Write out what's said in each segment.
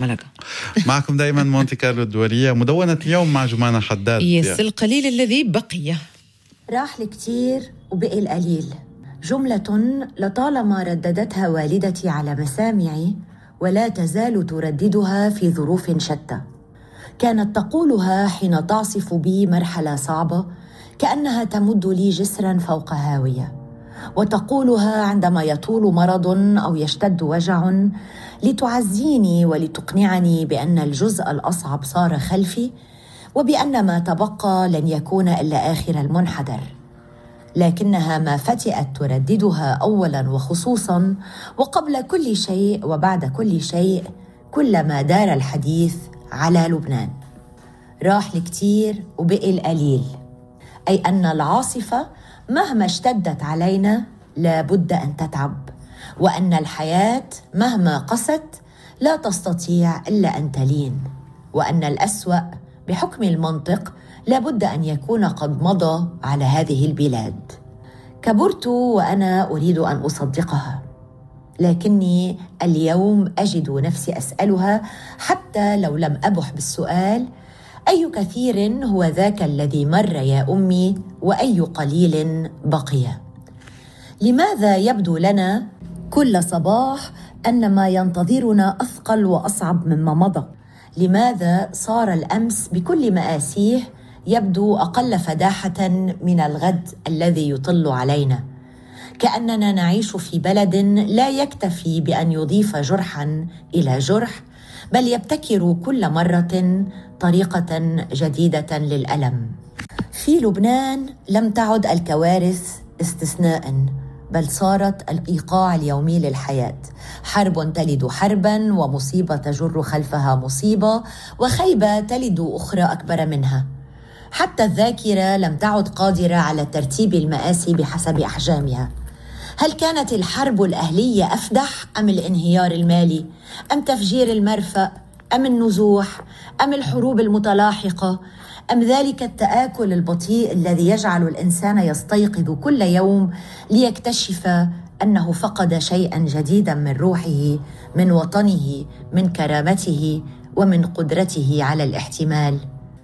ملكة. معكم دائما مونتي كارلو الدولية، مدونة اليوم مع جمانة حداد. يس القليل الذي بقي. راح الكتير وبقي القليل، جملة لطالما رددتها والدتي على مسامعي ولا تزال ترددها في ظروف شتى. كانت تقولها حين تعصف بي مرحلة صعبة كأنها تمد لي جسرا فوق هاوية، وتقولها عندما يطول مرض أو يشتد وجع لتعزيني ولتقنعني بأن الجزء الأصعب صار خلفي، وبأن ما تبقى لن يكون إلا آخر المنحدر. لكنها ما فتئت ترددها أولا وخصوصا وقبل كل شيء وبعد كل شيء كلما دار الحديث على لبنان. راح الكتير وبقي القليل، أي أن العاصفة مهما اشتدت علينا لا بد أن تتعب، وأن الحياة مهما قست لا تستطيع إلا أن تلين، وأن الأسوأ بحكم المنطق لا بد أن يكون قد مضى على هذه البلاد. كبرت وأنا أريد أن أصدقها، لكني اليوم أجد نفسي أسألها حتى لو لم أبح بالسؤال: أي كثير هو ذاك الذي مر يا أمي، وأي قليل بقي؟ لماذا يبدو لنا كل صباح أن ما ينتظرنا أثقل وأصعب مما مضى؟ لماذا صار الأمس بكل مآسيه يبدو أقل فداحة من الغد الذي يطل علينا؟ كأننا نعيش في بلد لا يكتفي بأن يضيف جرحا إلى جرح، بل يبتكر كل مرة طريقة جديدة للألم. في لبنان لم تعد الكوارث استثناء، بل صارت الإيقاع اليومي للحياة. حرب تلد حربا، ومصيبة تجر خلفها مصيبة، وخيبة تلد أخرى أكبر منها. حتى الذاكرة لم تعد قادرة على ترتيب المآسي بحسب أحجامها. هل كانت الحرب الأهلية أفدح أم الانهيار المالي، أم تفجير المرفأ، أم النزوح، أم الحروب المتلاحقة، أم ذلك التآكل البطيء الذي يجعل الإنسان يستيقظ كل يوم ليكتشف أنه فقد شيئا جديدا من روحه، من وطنه، من كرامته، ومن قدرته على الاحتمال؟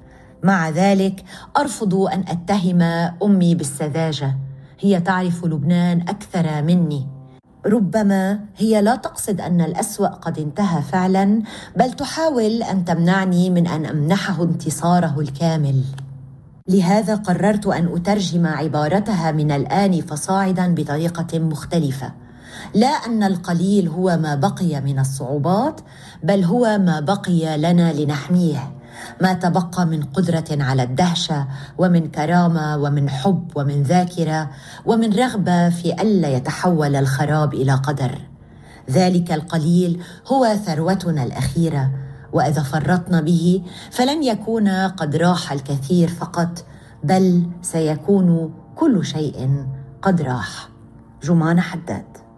مع ذلك أرفض أن أتهم أمي بالسذاجة، هي تعرف لبنان أكثر مني. ربما هي لا تقصد أن الأسوأ قد انتهى فعلا، بل تحاول أن تمنعني من أن أمنحه انتصاره الكامل. لهذا قررت أن أترجم عبارتها من الآن فصاعدا بطريقة مختلفة. لا أن القليل هو ما بقي من الصعوبات، بل هو ما بقي لنا لنحميه، ما تبقى من قدرة على الدهشة، ومن كرامة، ومن حب، ومن ذاكرة، ومن رغبة في ألا يتحول الخراب إلى قدر. ذلك القليل هو ثروتنا الأخيرة، وإذا فرطنا به فلن يكون قد راح الكثير فقط، بل سيكون كل شيء قد راح. جمانة حداد.